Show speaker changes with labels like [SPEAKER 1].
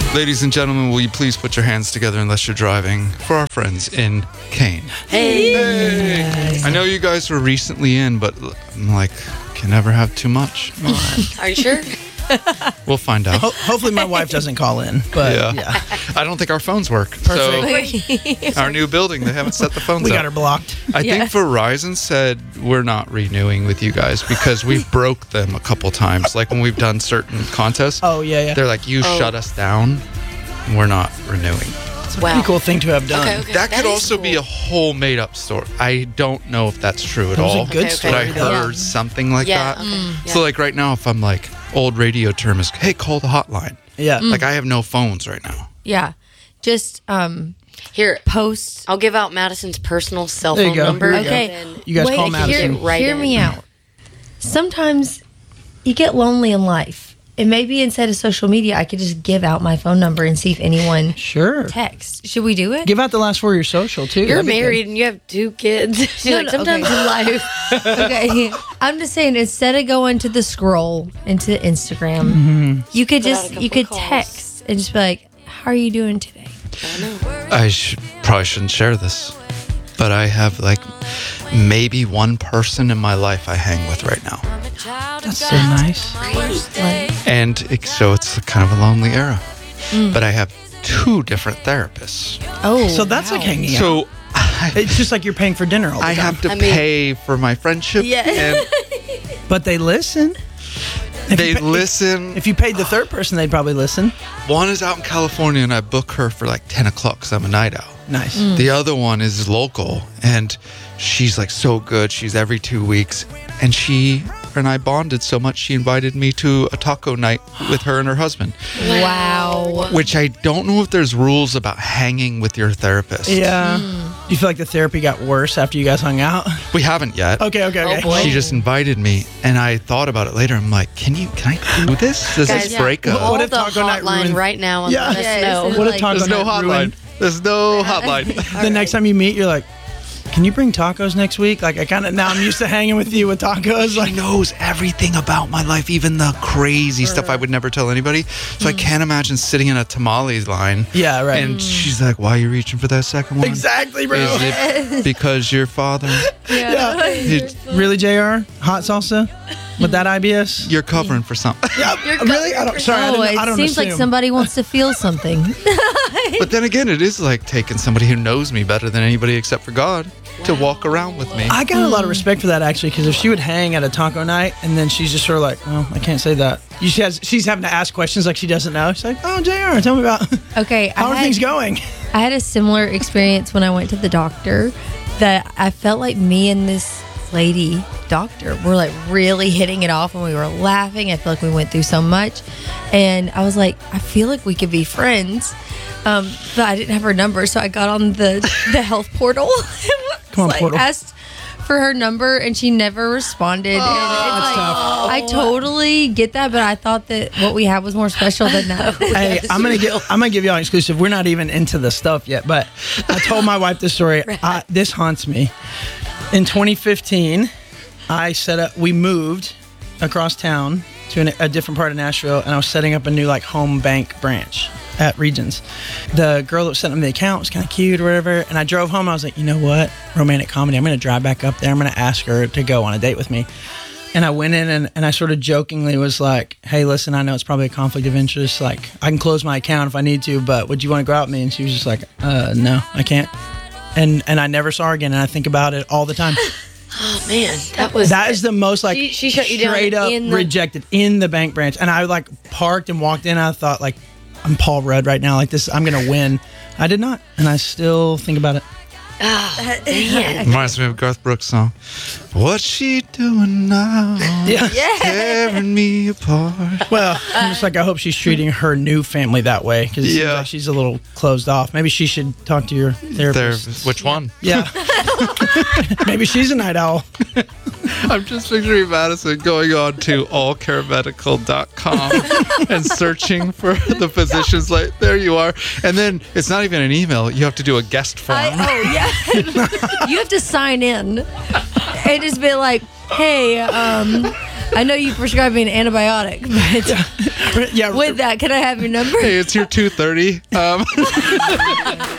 [SPEAKER 1] Ladies and gentlemen, will you please put your hands together unless you're driving for our friends in Kane.
[SPEAKER 2] Hey.
[SPEAKER 1] I know you guys were recently in, but I'm like, can never have too much.
[SPEAKER 2] Are you sure?
[SPEAKER 1] We'll find out.
[SPEAKER 3] Hopefully my wife doesn't call in. But yeah.
[SPEAKER 1] I don't think our phones work.
[SPEAKER 3] Perfect.
[SPEAKER 1] So our new building, they haven't set the phones
[SPEAKER 3] We
[SPEAKER 1] up.
[SPEAKER 3] got her blocked.
[SPEAKER 1] I think Verizon said we're not renewing with you guys because we broke them a couple times. Like when we've done certain contests.
[SPEAKER 3] Oh, yeah.
[SPEAKER 1] They're like, you shut us down. We're not renewing.
[SPEAKER 3] It's a pretty cool thing to have done.
[SPEAKER 2] Okay.
[SPEAKER 1] That could
[SPEAKER 2] is
[SPEAKER 1] also
[SPEAKER 2] cool.
[SPEAKER 1] be a whole made up story. I don't know if that's true at
[SPEAKER 3] That was
[SPEAKER 1] all.
[SPEAKER 3] a good
[SPEAKER 2] Okay,
[SPEAKER 3] story.
[SPEAKER 1] But I
[SPEAKER 3] though.
[SPEAKER 1] heard something like that.
[SPEAKER 2] Okay. Yeah.
[SPEAKER 1] So like right now, if I'm like, old radio term is, hey, call the hotline.
[SPEAKER 3] Yeah.
[SPEAKER 1] Like I have no phones right now.
[SPEAKER 4] Yeah. Just
[SPEAKER 2] Here,
[SPEAKER 4] post.
[SPEAKER 2] I'll give out Madison's personal cell
[SPEAKER 3] There you
[SPEAKER 2] phone
[SPEAKER 3] go.
[SPEAKER 2] number.
[SPEAKER 3] Here you go.
[SPEAKER 4] Okay.
[SPEAKER 3] You guys call
[SPEAKER 4] Wait,
[SPEAKER 3] Madison.
[SPEAKER 2] Hear- right
[SPEAKER 4] hear
[SPEAKER 2] in.
[SPEAKER 4] me out. Sometimes you get lonely in life. And maybe instead of social media, I could just give out my phone number and see if anyone
[SPEAKER 3] Sure.
[SPEAKER 4] texts. Should we do it?
[SPEAKER 3] Give out the last 4 of your social, too.
[SPEAKER 2] You're
[SPEAKER 3] That'd be good.
[SPEAKER 2] married and you have 2 kids. She's
[SPEAKER 4] No,
[SPEAKER 2] like,
[SPEAKER 4] no,
[SPEAKER 2] sometimes
[SPEAKER 4] okay.
[SPEAKER 2] in life.
[SPEAKER 4] Okay. I'm just saying, instead of going to the scroll into Instagram, you could
[SPEAKER 2] Put out a
[SPEAKER 4] just you
[SPEAKER 2] couple
[SPEAKER 4] could
[SPEAKER 2] calls.
[SPEAKER 4] text and just be like, "How are you doing today?"
[SPEAKER 1] I probably shouldn't share this, but I have like maybe one person in my life I hang with right now.
[SPEAKER 3] That's so nice.
[SPEAKER 1] And so it's kind of a lonely era. But I have 2 different therapists.
[SPEAKER 4] Oh,
[SPEAKER 3] So that's like hanging out.
[SPEAKER 1] So
[SPEAKER 3] It's just like you're paying for dinner all the
[SPEAKER 1] I
[SPEAKER 3] time.
[SPEAKER 1] have to
[SPEAKER 2] I mean-
[SPEAKER 1] pay for my friendship.
[SPEAKER 4] Yeah.
[SPEAKER 1] And
[SPEAKER 3] But they listen.
[SPEAKER 1] they listen.
[SPEAKER 3] If you paid the third person, they'd probably listen.
[SPEAKER 1] One is out in California and I book her for like 10 o'clock because I'm a night owl.
[SPEAKER 3] Nice.
[SPEAKER 1] The other one is local and she's like so good. She's every 2 weeks. And she and I bonded so much, she invited me to a taco night with her and her husband,
[SPEAKER 4] wow.
[SPEAKER 1] which I don't know if there's rules about hanging with your therapist.
[SPEAKER 3] Yeah. Do you feel like the therapy got worse after you guys hung out?
[SPEAKER 1] We haven't yet.
[SPEAKER 3] Okay.
[SPEAKER 2] Oh, boy.
[SPEAKER 1] She just invited me and I thought about it later. I'm like, can I do this? Does
[SPEAKER 2] Guys,
[SPEAKER 1] this break up?
[SPEAKER 2] Call
[SPEAKER 3] What if
[SPEAKER 2] the
[SPEAKER 3] Taco Night
[SPEAKER 2] hotline
[SPEAKER 3] ruined-
[SPEAKER 2] right now and
[SPEAKER 3] Yeah.
[SPEAKER 2] let us
[SPEAKER 4] Yes.
[SPEAKER 2] know.
[SPEAKER 3] What if
[SPEAKER 4] Like-
[SPEAKER 3] Taco
[SPEAKER 1] There's no
[SPEAKER 3] Night
[SPEAKER 1] hotline.
[SPEAKER 3] ruined-
[SPEAKER 1] There's no hotline.
[SPEAKER 3] The next time you meet, you're like, can you bring tacos next week? Like, now I'm used to hanging with you with tacos.
[SPEAKER 1] He
[SPEAKER 3] Like,
[SPEAKER 1] knows everything about my life, even the crazy stuff I would never tell anybody. So I can't imagine sitting in a tamales line.
[SPEAKER 3] yeah, right.
[SPEAKER 1] And she's like, why are you reaching for that second one?
[SPEAKER 3] Exactly, bro.
[SPEAKER 1] Is it because your father?
[SPEAKER 3] Yeah.
[SPEAKER 1] You-
[SPEAKER 3] Really, JR? Hot salsa? With that IBS?
[SPEAKER 1] You're covering for something.
[SPEAKER 3] Yeah, really? I don't, sorry,
[SPEAKER 4] Oh,
[SPEAKER 3] I
[SPEAKER 4] it
[SPEAKER 3] don't
[SPEAKER 4] seems like
[SPEAKER 3] assume.
[SPEAKER 4] somebody wants to feel something.
[SPEAKER 1] But then again, it is like taking somebody who knows me better than anybody except for God to walk around with me.
[SPEAKER 3] I got a lot of respect for that, actually, because if she would hang at a taco night and then she's just sort of like, well, I can't say that. She's having to ask questions like she doesn't know. She's like, oh, JR, tell me about
[SPEAKER 4] Okay,
[SPEAKER 3] how are things going?
[SPEAKER 4] I had a similar experience when I went to the doctor that I felt like me and this lady doctor were like really hitting it off and we were laughing. I feel like we went through so much. And I was like, I feel like we could be friends. But I didn't have her number. So I got on the health portal and
[SPEAKER 3] Come on, portal.
[SPEAKER 4] asked for her number and she never responded. And it's
[SPEAKER 3] that's
[SPEAKER 4] like,
[SPEAKER 3] tough.
[SPEAKER 4] I totally get that, but I thought that what we had was more special than that.
[SPEAKER 3] Hey, I'm gonna give y'all an exclusive. We're not even into the stuff yet, but I told my wife this story. This haunts me. In 2015, we moved across town to a different part of Nashville, and I was setting up a new like home bank branch at Regions. The girl that was setting up the account was kind of cute or whatever, and I drove home. I was like, you know what, romantic comedy. I'm gonna drive back up there. I'm gonna ask her to go on a date with me. And I went in and I sort of jokingly was like, hey, listen, I know it's probably a conflict of interest. Like, I can close my account if I need to, but would you want to go out with me? And she was just like, no, I can't. And I never saw her again. And I think about it all the time.
[SPEAKER 2] Oh, man.
[SPEAKER 3] That is the most like
[SPEAKER 2] She shut you down
[SPEAKER 3] straight up
[SPEAKER 2] in the-
[SPEAKER 3] rejected in the bank branch. And I like parked and walked in. I thought like, I'm Paul Rudd right now. Like this, I'm going to win. I did not. And I still think about it.
[SPEAKER 2] Oh, man.
[SPEAKER 1] Reminds me of a Garth Brooks song. What's she doing now?
[SPEAKER 3] Yeah.
[SPEAKER 1] Tearing me apart.
[SPEAKER 3] Well, I'm just like, I hope she's treating her new family that way because it seems
[SPEAKER 1] Yeah.
[SPEAKER 3] like she's a little closed off. Maybe she should talk to your therapist.
[SPEAKER 1] Which one?
[SPEAKER 3] Yeah. Maybe she's a night owl.
[SPEAKER 1] I'm just picturing Madison going on to allcaremedical.com and searching for the physicians. Like, there you are. And then it's not even an email. You have to do a guest form.
[SPEAKER 4] Yeah. You have to sign in and just be like, hey, I know you prescribed me an antibiotic, but
[SPEAKER 3] Yeah.
[SPEAKER 4] with that, can I have your number?
[SPEAKER 1] Hey, it's your 2:30.